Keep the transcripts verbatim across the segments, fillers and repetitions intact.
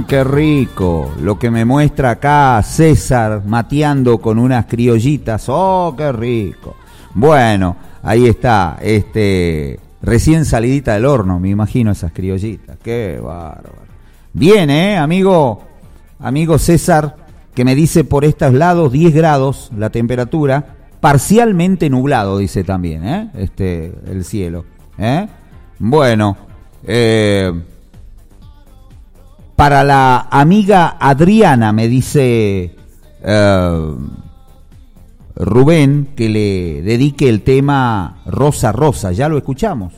qué rico lo que me muestra acá César mateando con unas criollitas. ¡Oh, qué rico! Bueno, ahí está, este, recién salidita del horno, me imagino esas criollitas. ¡Qué bárbaro! Bien, ¿eh, amigo? Amigo César, que me dice por estos lados diez grados la temperatura, parcialmente nublado, dice también, ¿eh? Este, el cielo, ¿eh? Bueno, eh... para la amiga Adriana, me dice uh, Rubén, que le dedique el tema Rosa Rosa. Ya lo escuchamos.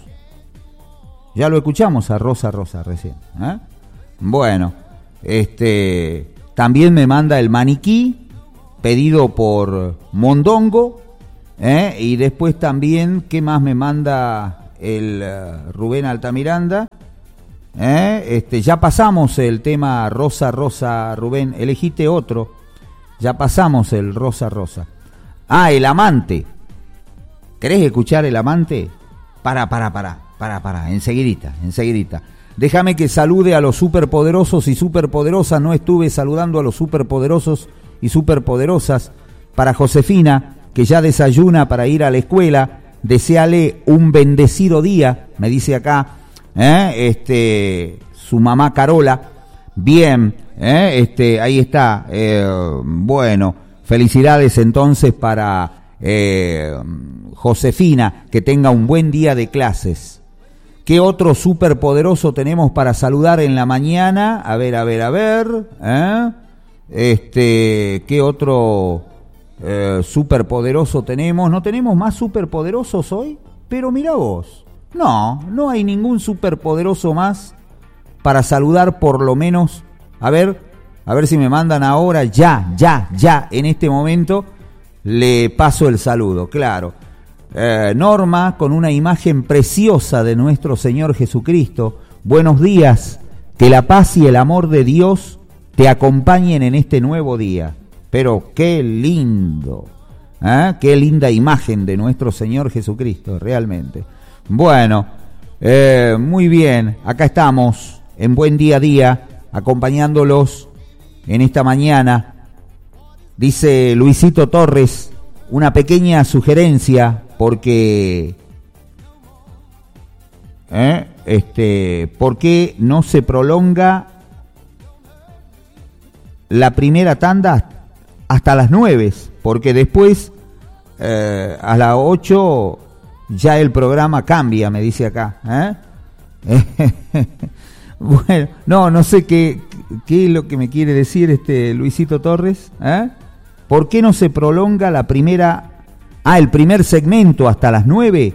Ya lo escuchamos a Rosa Rosa recién, ¿eh? Bueno, este también me manda el maniquí, pedido por Mondongo, ¿eh? Y después también, ¿qué más me manda el uh, Rubén Altamiranda? ¿Eh? Este, ya pasamos el tema Rosa Rosa, Rubén, elegiste otro. Ya pasamos el Rosa Rosa. Ah, el amante. ¿Querés escuchar el amante? Para, para, para, para, para, enseguidita, enseguidita. Déjame que salude a los superpoderosos y superpoderosas. No estuve saludando a los superpoderosos y superpoderosas. Para Josefina, que ya desayuna para ir a la escuela. Deseale un bendecido día, me dice acá. ¿Eh? Este, su mamá Carola, bien, ¿eh? Este, ahí está, eh, bueno, felicidades entonces para eh, Josefina, que tenga un buen día de clases. ¿Qué otro superpoderoso tenemos para saludar en la mañana? A ver, a ver, a ver, ¿eh? Este, ¿qué otro eh, superpoderoso tenemos? ¿No tenemos más superpoderosos hoy? Pero mira vos. No, no hay ningún superpoderoso más para saludar, por lo menos. A ver, a ver si me mandan ahora, ya, ya, ya, en este momento le paso el saludo, claro. Eh, Norma, con una imagen preciosa de nuestro Señor Jesucristo. Buenos días, que la paz y el amor de Dios te acompañen en este nuevo día. Pero qué lindo, ¿eh? Qué linda imagen de nuestro Señor Jesucristo, realmente. Bueno, eh, muy bien, acá estamos en Buen Día a Día, acompañándolos en esta mañana. Dice Luisito Torres, una pequeña sugerencia, porque ¿eh? este, ¿por qué no se prolonga la primera tanda hasta las nueve? Porque después eh, a las ocho ya el programa cambia, me dice acá, ¿eh? Bueno, no, no sé qué, qué es lo que me quiere decir este Luisito Torres, ¿eh? ¿Por qué no se prolonga la primera, ah, el primer segmento hasta las nueve?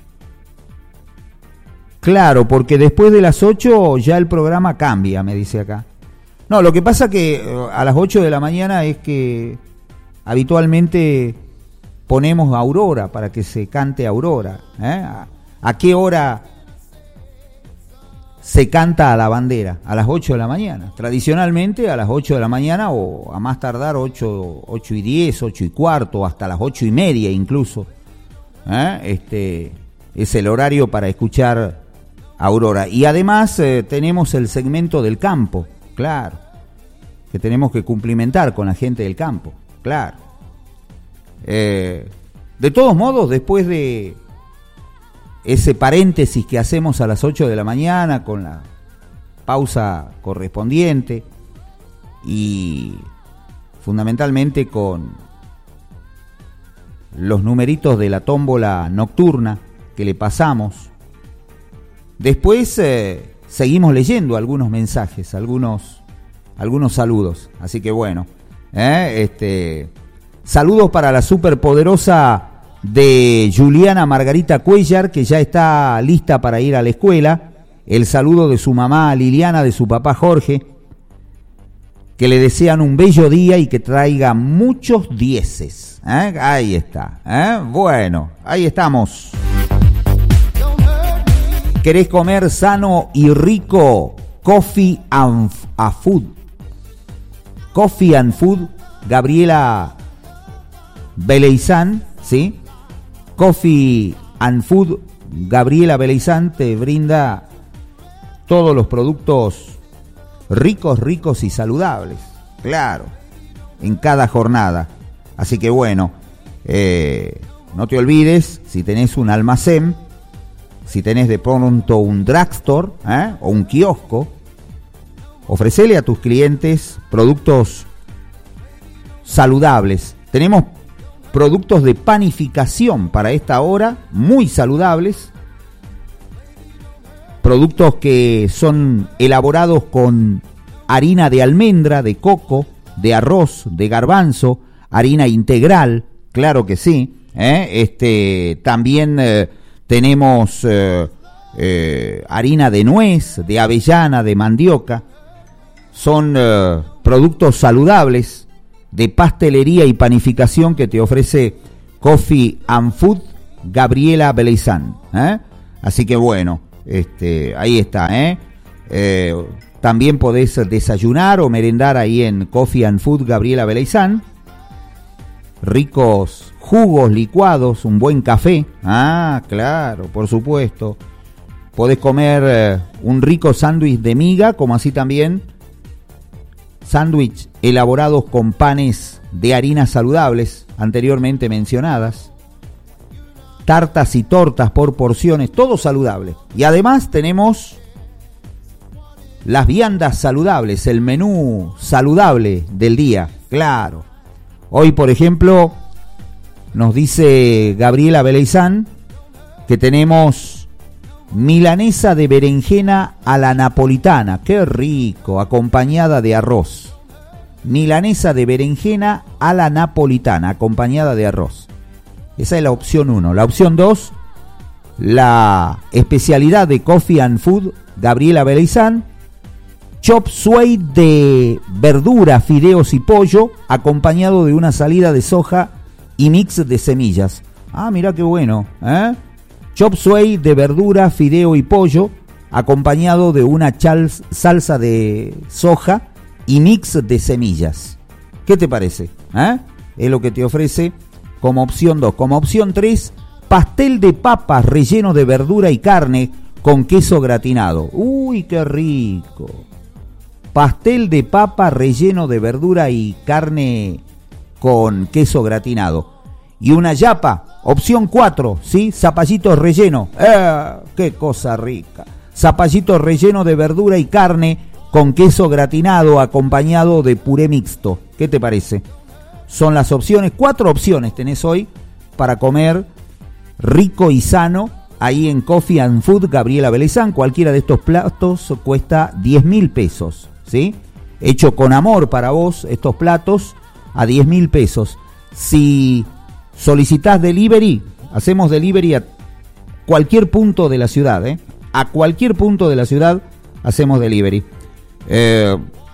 Claro, porque después de las ocho ya el programa cambia, me dice acá. No, lo que pasa que a las ocho de la mañana es que habitualmente ponemos Aurora para que se cante Aurora, ¿eh? ¿A, ¿A qué hora se canta a la bandera? A las ocho de la mañana. Tradicionalmente a las ocho de la mañana, o a más tardar ocho, ocho y diez, ocho y cuarto, hasta las ocho y media incluso, ¿eh? Este es el horario para escuchar Aurora. Y además eh, tenemos el segmento del campo, claro, que tenemos que cumplimentar con la gente del campo, claro. Eh, de todos modos, después de ese paréntesis que hacemos a las ocho de la mañana con la pausa correspondiente y fundamentalmente con los numeritos de la tómbola nocturna que le pasamos, después eh, seguimos leyendo algunos mensajes, algunos, algunos saludos, así que bueno, eh, este... saludos para la superpoderosa de Juliana Margarita Cuellar, que ya está lista para ir a la escuela. El saludo de su mamá Liliana, de su papá Jorge, que le desean un bello día y que traiga muchos dieces. ¿Eh? Ahí está. ¿Eh? Bueno, ahí estamos. ¿Querés comer sano y rico? Coffee and a Food. Coffee and Food, Gabriela Beleizán, ¿sí? Coffee and Food, Gabriela Beleizán te brinda todos los productos ricos, ricos y saludables, claro, en cada jornada. Así que bueno, eh, no te olvides, si tenés un almacén, si tenés de pronto un drugstore ¿eh? o un kiosco, ofrecele a tus clientes productos saludables. Tenemos productos de panificación para esta hora, muy saludables. Productos que son elaborados con harina de almendra, de coco, de arroz, de garbanzo, harina integral, claro que sí. ¿eh? Este, también eh, tenemos eh, eh, harina de nuez, de avellana, de mandioca. Son eh, productos saludables de pastelería y panificación que te ofrece Coffee and Food Gabriela Beleizán. ¿eh? Así que bueno, este, ahí está. ¿eh? Eh, también podés desayunar o merendar ahí en Coffee and Food Gabriela Beleizán. Ricos jugos licuados, un buen café. Ah, claro, por supuesto. Podés comer eh, un rico sándwich de miga, como así también sándwich elaborados con panes de harinas saludables, anteriormente mencionadas. Tartas y tortas por porciones, todo saludable. Y además tenemos las viandas saludables, el menú saludable del día, claro. Hoy, por ejemplo, nos dice Gabriela Beleizán que tenemos milanesa de berenjena a la napolitana. ¡Qué rico! Acompañada de arroz. Milanesa de berenjena a la napolitana, acompañada de arroz. Esa es la opción uno. La opción dos, la especialidad de Coffee and Food Gabriela Beleizán. Chop suey de verdura, fideos y pollo, acompañado de una salida de soja y mix de semillas. Ah, mirá qué bueno, ¿eh? Chop suey de verdura, fideo y pollo, acompañado de una chal- salsa de soja y mix de semillas. ¿Qué te parece? ¿Eh? Es lo que te ofrece como opción dos. Como opción tres, pastel de papas relleno de verdura y carne con queso gratinado. ¡Uy, qué rico! Pastel de papa relleno de verdura y carne con queso gratinado. Y una yapa, opción cuatro, ¿sí? Zapallitos relleno. ¡Eh! ¡Qué cosa rica! Zapallitos relleno de verdura y carne con queso gratinado acompañado de puré mixto. ¿Qué te parece? Son las opciones, cuatro opciones tenés hoy para comer rico y sano ahí en Coffee and Food Gabriela Beleizán. Cualquiera de estos platos cuesta diez mil pesos. ¿Sí? Hecho con amor para vos estos platos a diez mil pesos. Si solicitas delivery, hacemos delivery a cualquier punto de la ciudad, ¿eh? A cualquier punto de la ciudad hacemos delivery. Eh,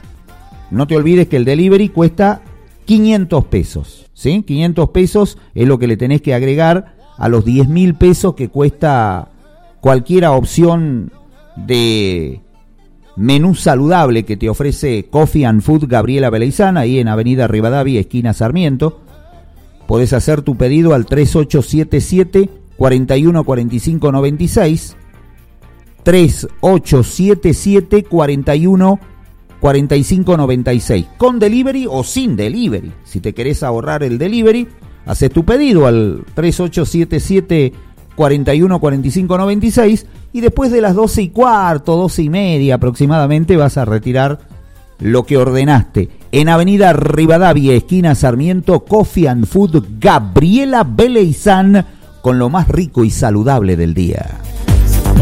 no te olvides que el delivery cuesta quinientos pesos, ¿sí? quinientos pesos es lo que le tenés que agregar a los diez mil pesos que cuesta cualquier opción de menú saludable que te ofrece Coffee and Food Gabriela Beleizán, ahí en Avenida Rivadavia, esquina Sarmiento. Podés hacer tu pedido al tres ocho siete siete, cuatro uno cuatro cinco nueve seis, tres ocho siete siete, cuatro uno cuatro cinco nueve seis, con delivery o sin delivery. Si te querés ahorrar el delivery, haces tu pedido al tres ocho siete siete, cuatro uno cuatro cinco nueve seis y después de las doce y cuarto, doce y media aproximadamente vas a retirar lo que ordenaste. En Avenida Rivadavia, esquina Sarmiento, Coffee and Food Gabriela Beleizán, con lo más rico y saludable del día.